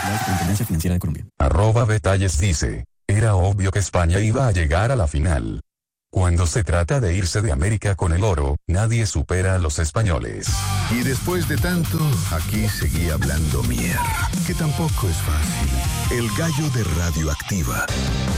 La Superintendencia Financiera de Colombia. @Detalles dice, era obvio que España iba a llegar a la final. Cuando se trata de irse de América con el oro, nadie supera a los españoles. Y después de tanto, aquí seguía hablando Mier, que tampoco es fácil. El gallo de Radioactiva.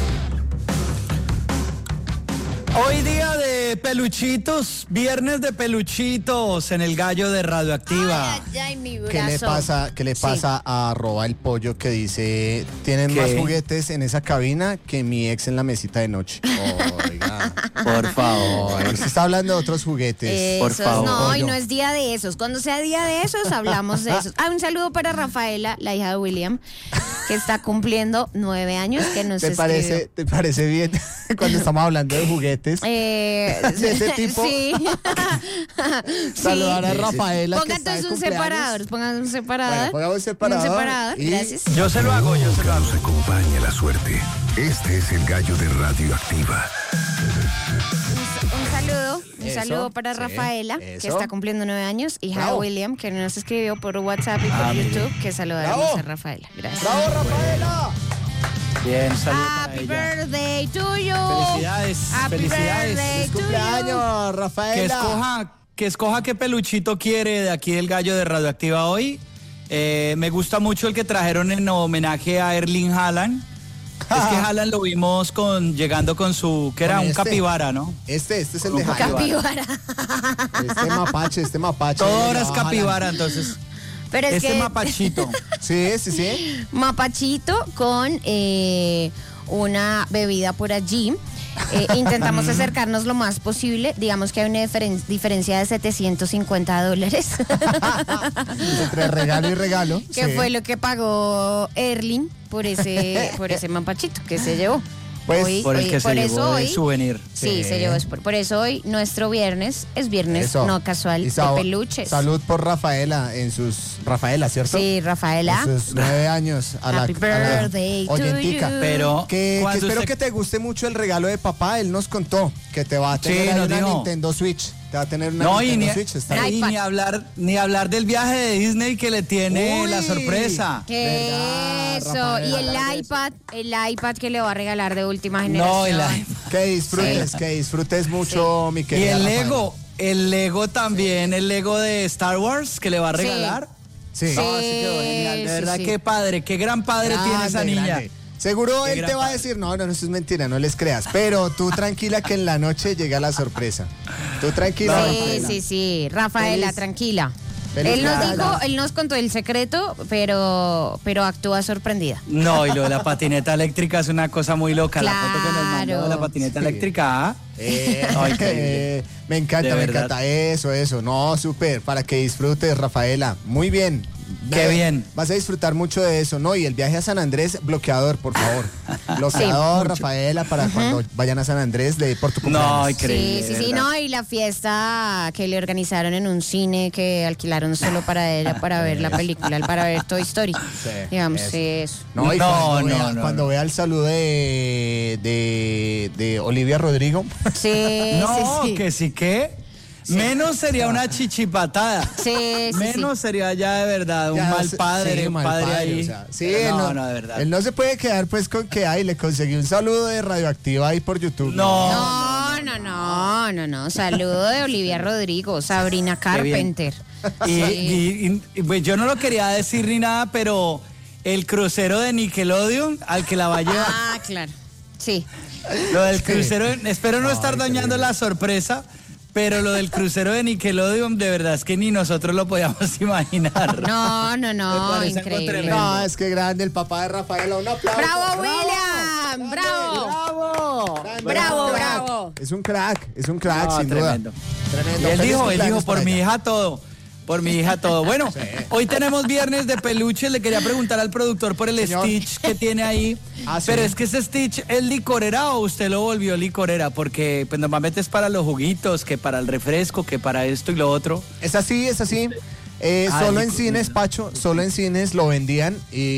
Hoy día de peluchitos, viernes de peluchitos en el gallo de Radioactiva. Ay, mi brazo. ¿Qué le pasa a Arroba el Pollo que dice, tienen ¿Qué? más juguetes en esa cabina que mi ex en la mesita de noche? Oiga, Por favor. se está hablando de otros juguetes. Por Esos, favor. no, y no es día de esos. Cuando sea día de esos, hablamos de esos. Un saludo para Rafaela, la hija de William, que está cumpliendo 9 años, que nos escribió. ¿Te parece bien cuando estamos hablando de juguetes? De ese tipo. Sí. Saludar a Sí. Rafaela. Ponga entonces un separador. Pongan un separador. Bueno, pongamos un separador. Un separador, y- gracias. Yo se lo hago. Nunca nos acompaña la suerte. Este es el gallo de Radioactiva. Un saludo para sí, Rafaela, que eso. está cumpliendo 9 años, hija Bravo. de William, que nos escribió por WhatsApp y por YouTube, que saludamos Bravo. a Rafaela. Gracias. ¡Bravo, Rafaela! Bien, saludos para Happy ella. birthday to you. Felicidades, Happy felicidades. birthday ¡Feliz to you. cumpleaños, Rafaela! Que escoja qué peluchito quiere de aquí del gallo de Radioactiva hoy. Me gusta mucho el que trajeron en homenaje a Erling Haaland. Es que Haaland lo vimos llegando con su, que era Con un este. capibara, ¿no? Este es el de Un Jairo. Capibara. Este mapache. Todo ahora le es va a capibara, entonces. Pero es Este que mapachito. Sí. mapachito con una bebida por allí. Intentamos acercarnos lo más posible. Digamos que hay una diferencia de $750. Entre regalo y regalo. Que sí. fue lo que pagó Erling por ese mapachito que se llevó. Pues, Por el que se llevó de hoy, souvenir. Sí, Sí. se llevó. Por eso hoy nuestro viernes es viernes Eso. no casual Y de peluches. Salud por Rafaela Rafaela, ¿cierto? Sí, Rafaela. En sus 9 años. Happy birthday to oyentica. you. Pero Que cuando espero usted- que te guste mucho el regalo de papá. Él nos contó que te va a tener Sí, ahí nos una dijo. Nintendo Switch. Te va a tener una No, y Nintendo ni, Switch. Está Ay, bien. ni hablar del viaje de Disney que le tiene Uy. la sorpresa. ¿Qué ¿Verdad, eso? Rafaela? Y el iPad que le va a regalar de última generación. No, Que disfrutes mucho, mi y querida el Rafaela. Lego también, el Lego de Star Wars que le va a regalar. Sí. No, así quedó genial. De sí, verdad, sí. qué padre, qué gran padre tiene esa Grande, niña. grande. Seguro Qué él gran te va a padre. decir, no, eso es mentira, no les creas. Pero tú tranquila que en la noche llega la sorpresa. Tú tranquila. Rafaela. Sí. Rafaela, Feliz- tranquila. feliz Él nos cumpleaños. dijo, él nos contó el secreto, pero actúa sorprendida. No, y lo de la patineta eléctrica es una cosa muy loca. La foto que nos mandó de la Claro. patineta eléctrica. No, increíble. Me encanta, De me verdad. encanta. Eso. No, súper. Para que disfrutes, Rafaela. Muy bien. Qué bien. Vas a disfrutar mucho de eso, ¿no? Y el viaje a San Andrés, bloqueador, por favor. Bloqueador, mucho. Rafaela, para cuando vayan a San Andrés por tu cumpleaños. No, increíble. Sí, de sí, verdad. no, y la fiesta que le organizaron en un cine que alquilaron solo para ella, para ver la película, para ver Toy Story. Sí, Digamos, eso. eso. No, y No, cuando vea el saludo de Olivia Rodrigo. Sí, No, sí, sí. que sí que. Menos sería una chichipatada. Sí, sí, Menos sería ya de verdad un Ya, mal padre, sí, un mal padre ahí. o sea, sí, Pero él no, de verdad. Él no se puede quedar pues con que le conseguí un saludo de Radioactiva ahí por YouTube. No. No. Saludo de Olivia Rodrigo, Sabrina Carpenter. Y, pues yo no lo quería decir ni nada, pero el crucero de Nickelodeon al que la va a llevar. Ah, claro. Sí. Lo del crucero, espero no estar dañando increíble. la sorpresa, pero lo del crucero de Nickelodeon, de verdad es que ni nosotros lo podíamos imaginar. No, Me parece algo increíble. tremendo. No, es que grande el papá de Rafaela. Un aplauso. ¡Bravo, William! ¡Bravo! Grande, Bravo, es un crack. bravo. Es un crack, No, sin tremendo. duda. Tremendo. Y él Feliz dijo, cumpleaños por para mi ella. hija todo. Por mi hija todo. Bueno, hoy tenemos viernes de peluches. Le quería preguntar al productor por el Señor. Stitch que tiene ahí. Ah, sí. Pero es que ese Stitch es licorera o usted lo volvió licorera, porque pues normalmente es para los juguitos, que para el refresco, que para esto y lo otro. Es así. Solo en cines, Pacho, solo en cines lo vendían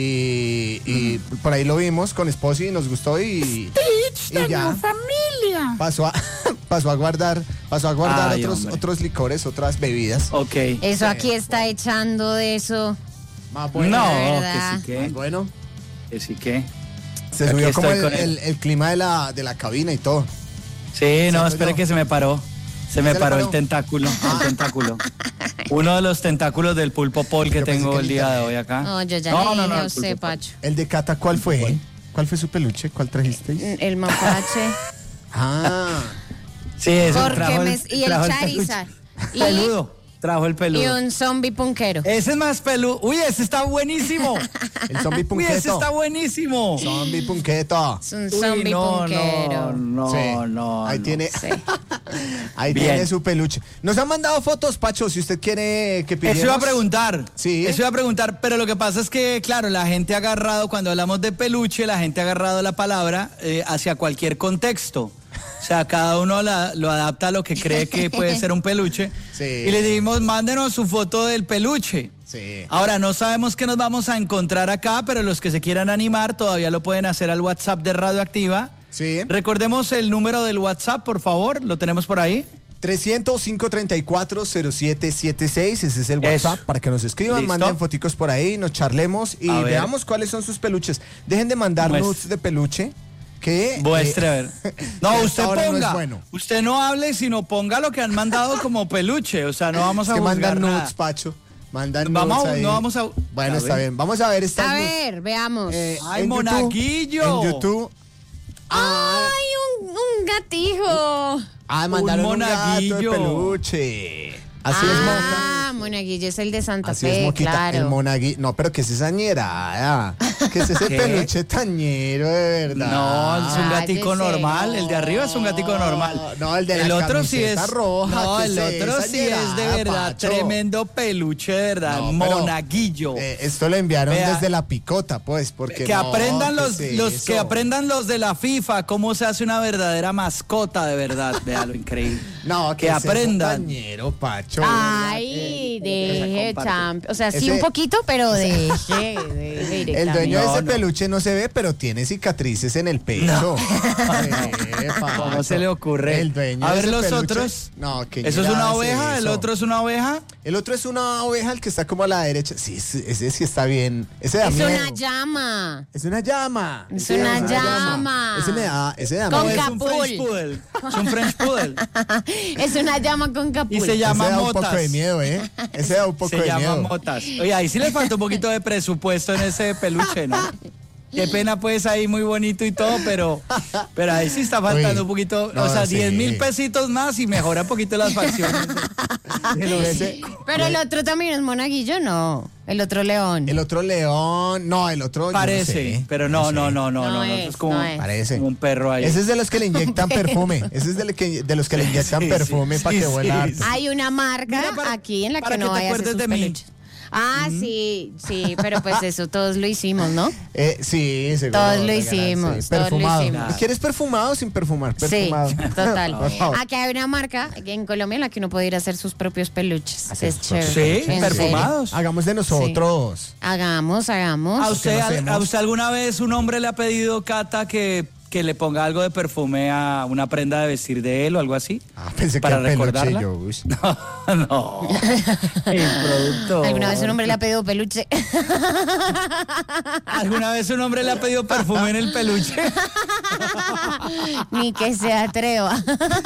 y por ahí lo vimos con Esposi y nos gustó y ya familia. pasó a guardar Ay, otros, hombre. otros licores, otras bebidas. Ok. Eso aquí está echando de eso. Más bueno. No, ¿verdad? que sí que. Más bueno. Que sí que. Se Aquí subió como estoy con el clima de la cabina y todo. Sí, no, Siento espere yo. que se me paró. Se me le paró paró? el tentáculo. El tentáculo. Uno de los tentáculos del pulpo Paul que Yo pensé tengo que el el día de internet. hoy acá. No, yo ya No, le no, dije no, a el usted, pulpo Paul. Pacho. El de Cata, ¿cuál fue? ¿Cuál fue su peluche? ¿Cuál trajisteis? El mapache. Ah, Sí, eso Porque trajo y el trajo Charizard. peluche. Peludo. Trajo el Y peludo. un zombie punquero. Ese es más peludo. Uy, ese está buenísimo. el zombie Uy, ese punqueto. está buenísimo. Zombie punqueto. Es un Uy, zombie no, punquero. no, Sí. no. Ahí no. tiene, Sí. ahí Bien. tiene su peluche. Nos han mandado fotos, Pacho, si usted quiere que pidiéramos. Eso iba a preguntar. Sí. Eso iba a preguntar, pero lo que pasa es que, claro, la gente ha agarrado, cuando hablamos de peluche, la gente ha agarrado la palabra hacia cualquier contexto. O sea, cada uno lo adapta a lo que cree que puede ser un peluche. Sí. Y le dijimos, mándenos su foto del peluche. Sí. Ahora, no sabemos qué nos vamos a encontrar acá, pero los que se quieran animar todavía lo pueden hacer al WhatsApp de Radioactiva. Sí. Recordemos el número del WhatsApp, por favor, lo tenemos por ahí. 300-534-0776, ese es el Eso. WhatsApp para que nos escriban, ¿Listo? manden foticos por ahí, nos charlemos y A ver. veamos cuáles son sus peluches. Dejen de mandar Muestre. nudes de peluche que Muestre, a ver. No, que usted hasta ahora no ponga. es bueno. Usted no hable, sino ponga lo que han mandado como peluche. O sea, no vamos Es a que juzgar mandan nada. nudes, Pacho. Mandan Vamos nudes a- ahí. no vamos a- Bueno, a está ver. bien. Vamos a ver estas A nudes. ver, veamos. Ay, en YouTube- monaguillo. En YouTube. ¡Ay, un gatijo! Mandaron un gato de monaguillo. peluche. Así es, Moca. Monaguillo es el de Santa Así Fe, es, Moquita, claro. el monaguillo. No, pero que es esa ñerada. Que es ese ¿Qué? peluche tañero, de verdad. No, es un gatico Cállese. normal. El de arriba es un gatico normal. No, el de la otro sí es. camiseta roja, No, ¿qué el es otro esa sí es de ñerada, verdad. Pacho? Tremendo peluche, de verdad. No, pero, monaguillo. Esto lo enviaron Vea. desde la picota, pues, porque Que no, aprendan ¿qué los, es los eso? que aprendan los de la FIFA cómo se hace una verdadera mascota de verdad. Vea lo increíble. No, que ¿qué es eso aprendan. tañero, Pacho? Ay, deje, champ. O sea, sí Ese- un poquito, pero deje El directamente. dueño de No, ese no. peluche no se ve, pero tiene cicatrices en el pecho. ¿Cómo se le ocurre? El dueño A de ver ese los peluche. otros. No, que ¿Eso es una oveja? ¿El otro es una oveja? El otro es una oveja, el que está como a la derecha. Sí, ese sí está bien. Ese da Es miedo. una llama. Es una llama. Es Ese una da llama. Ese da Con miedo. Es un capul. French Poodle. Es un French Poodle. Es una llama con capul. Y se llama Ese da un Motas. poco de miedo, ¿eh? Ese da un poco Se de llama miedo. Motas. Oye, ahí sí le falta un poquito de presupuesto en ese peluche, ¿no? Qué pena, pues, ahí muy bonito y todo, pero ahí sí está faltando Uy, un poquito, no, o sea, sí. 10,000 pesitos más y mejora un poquito las facciones. Ese- Pero el otro también es monaguillo, no. El otro león. el otro león. No, el otro. yo no Parece, sé. pero no, No eso es, es como, no es. Parece. como un perro ahí. Ese es de los que le inyectan perfume. Ese es de los que le inyectan sí, perfume sí, para que sí, huela. sí. Hay una marca Mira, para- aquí en la para que que no te vaya a hacer acuerdes sus de mí. peluches. Ah, sí, pero pues eso todos lo hicimos, ¿no? Sí, seguro. Todos lo regalar, hicimos, sí. todos lo Perfumado. hicimos. ¿Quieres perfumado o sin perfumar? Sí, Perfumado. total. Por favor. Aquí hay una marca en Colombia en la que uno puede ir a hacer sus propios peluches. Hacer Es sus propios chévere. Sí, En perfumados. Hagamos de nosotros. serio. Hagamos. ¿A usted, no hacemos? ¿A usted alguna vez un hombre le ha pedido, Cata, que le ponga algo de perfume a una prenda de vestir de él o algo así? Pensé para que era peluche recordarla. yo. Uy. No, el producto. ¿Alguna vez un hombre le ha pedido peluche? ¿Alguna vez un hombre le ha pedido perfume en el peluche? Ni que se atreva.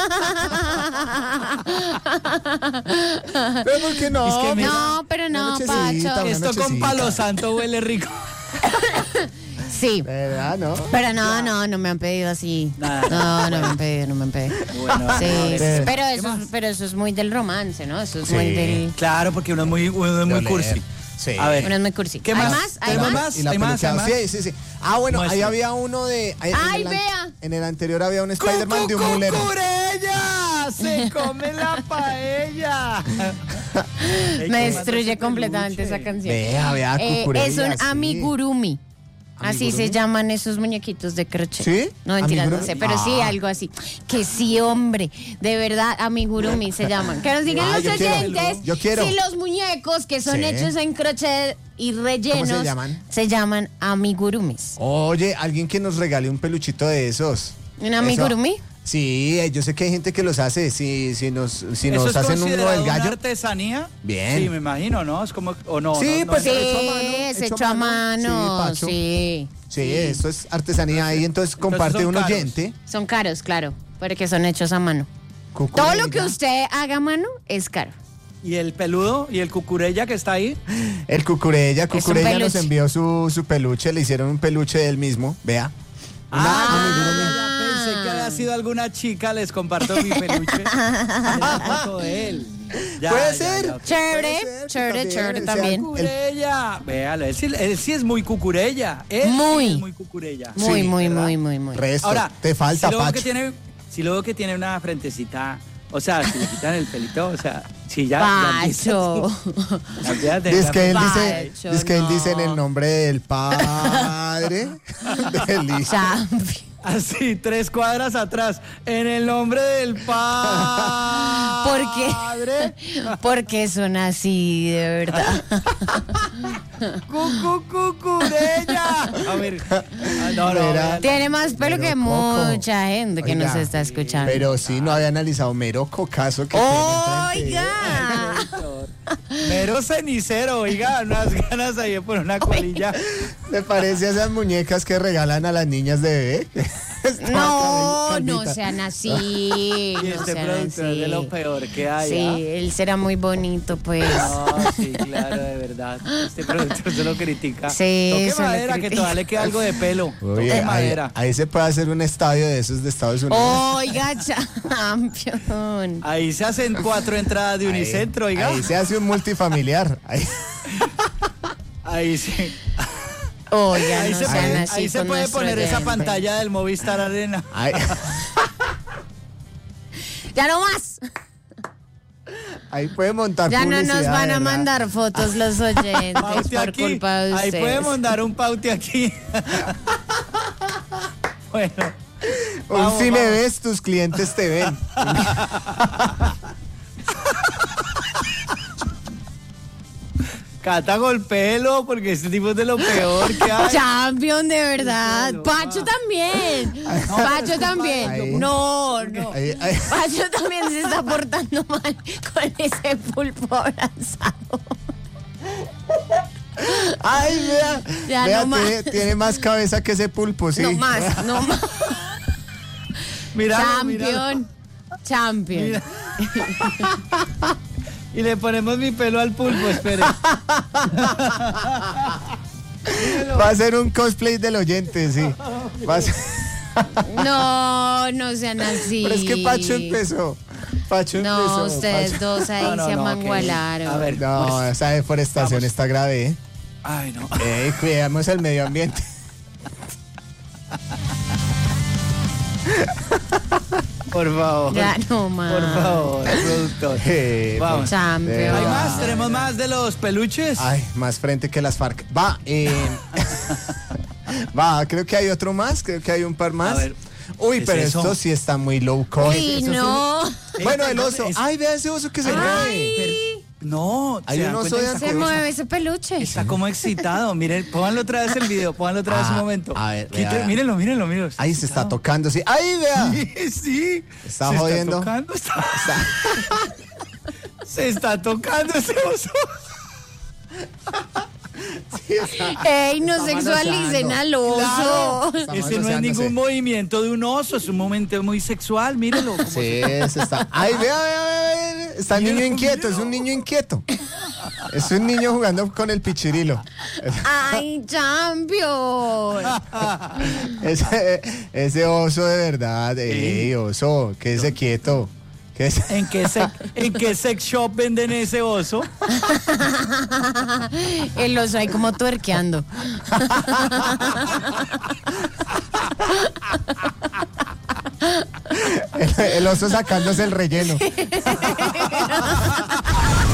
Pero ¿por qué no? Es que mira, No, pero Una no, nochecita, Pacho. una Esto con nochecita. palo santo huele rico. Sí. ¿Verdad, no? Pero no me han pedido así. Nada. No me han pedido. Bueno, Sí, Pero- pero eso es muy del romance, ¿no? Eso es muy Sí. del... Claro, porque uno es muy Oler. cursi. Sí. A ver, Uno es muy cursi. ¿qué ¿Hay más? más? ¿Hay ¿Tenemos más? más? Y la ¿Hay más? peluqueada. ¿Hay más? Sí. Ah, bueno, ahí Muestre. había uno de. ¡Ay, vea! En el anterior había un Spider-Man de un mulero. ¡Cucurella! ¡Se come la paella! Me destruye completamente esa canción. Vea, cucurella, es un sí. amigurumi. Así ¿Amigurumi? se llaman esos muñequitos de crochet. ¿Sí? No, mentira, no ¿Amigurumi? sé, pero sí, Ah. algo así. Que sí, hombre, de verdad, amigurumi se llaman. Que nos digan Ah, los yo quiero, oyentes yo quiero. si los muñecos que son Sí. hechos en crochet y rellenos ¿Cómo se llaman? se llaman amigurumis. Oye, alguien que nos regale un peluchito de esos. ¿Un amigurumi? Sí, yo sé que hay gente que los hace. Si nos ¿Eso es hacen uno considerado del una gallo. artesanía? Bien. Sí, me imagino, ¿no? Es como, o no. Sí, no, pues Sí, hecho a mano, es hecho hecho a a mano. mano, Sí, Pacho. sí. Sí, esto es artesanía ahí, entonces comparte son un caros. oyente. Son caros, claro, porque son hechos a mano. Todo lo que usted haga a mano es caro. ¿Y el peludo y el cucurella que está ahí? El Cucurella nos peluche. envió su peluche, le hicieron un peluche de él mismo, vea. Ya pensé que había sido alguna chica, les comparto mi peluche. Esa foto de él. Ya, Puede ya, ser. ya, ok. Chévere, ser, chévere, chévere o sea, también. Cucurella. Véalo, él sí es muy cucurella. Él Muy. sí es muy cucurella. Muy, Sí, muy, ¿verdad? muy, muy, muy. Resto, Ahora, te falta, si luego Pacho. si luego que tiene una frentecita, o sea, si le quitan el pelito, o sea, si ya. Pacho. Dice que él Pacho, dice en no. el nombre del padre del hijo. Champion. Así, 3 cuadras atrás, en el nombre del padre. Porque son así, de verdad. Cucurella. A ver, no, Mira. Tiene más pelo que Mero Coco. mucha gente que Oiga, nos está escuchando. Pero sí, no había analizado mero cocazo que tiene enfrente. Oiga. mero cenicero, oiga, unas ganas ahí de poner una colilla. Me parece a esas muñecas que regalan a las niñas de bebé. No, no Calvita. sean así. Y No este sean productor es de lo así. peor que hay. Sí, él será muy bonito, pues. No, sí, claro, de verdad. Este productor se lo critica. Sí, Toque se lo madera, que critica. todavía le queda algo de pelo. Oye, Toque ahí, madera. ahí se puede hacer un estadio de esos de Estados Unidos. Oiga, champion. Ahí se hacen 4 entradas de Unicentro, oiga. Ahí se hace un multifamiliar. Ahí sí. Oiga, Ahí no se sean puede, así ahí se con puede nuestro poner esa oyente. pantalla del Movistar Arena. ahí- Ya no más. ahí puede montar Ya no publicidad, nos van a ¿verdad? mandar fotos los oyentes Paute por aquí. culpa de Ahí ustedes. podemos dar un paute aquí. Bueno. Un Vamos, si me vamos. ves, tus clientes te ven. Cata golpelo, porque este tipo es de lo peor que hay. Champion, de verdad. Golpéalo, Pacho también. Pacho también. Ahí. No, no. Ahí- Pacho también se está portando mal con ese pulpo abrazado. Ay, vea. Ya vea, no más. tiene más cabeza que ese pulpo, sí. No más, no más. Míralo, míralo. Champion. Champion. Mira. Y le ponemos mi pelo al pulpo, espere. Va a ser un cosplay del oyente, sí. Va a ser- No, no sean así. Pero es que Pacho empezó. Pacho No, empezó. ustedes Pacho. dos ahí No, no, se no, amangualaron. ok. A ver. No, Pues, esa deforestación vamos. está grave, ¿eh? Ay, no. Cuidemos el medio ambiente. Por favor. Ya no más. Por favor, productor. Vamos. Champion. De ¿Hay verdad. más? ¿Tenemos más de los peluches? Ay, más frente que las FARC. Va, va, creo que hay otro más, creo que hay un par más. A ver, Uy, ¿qué pero es eso? esto sí está muy low cost. Uy, Eso es no. Bueno, el oso. Es- Ay, vea ese oso que se mueve. No, Hay ¿se un dan oso cuenta? de Está Se como- mueve ese peluche. Está como excitado. Miren, pónganlo otra vez el video, pónganlo otra vez un Ah, momento. a ver, vea. Mírenlo. Ahí se está tocando, sí. Ahí, vea. Sí. Está se jodiendo. Está tocando, se está tocando ese oso. Sí, está. Ey, no Está sexualicen manoseando. al oso. Está Ese no es manoseándose. ningún movimiento de un oso, es un momento muy sexual, mírenlo. como Sí, se- se está. Ay, vea. Está el niño Míralo, inquieto, es míralo. un niño inquieto. Es un niño jugando con el pichirilo. Ay, champion. Ese oso de verdad, oso, quédese quieto. Quédese- ¿En qué sex shop venden ese oso? El oso ahí como tuerqueando. el oso sacándose el relleno.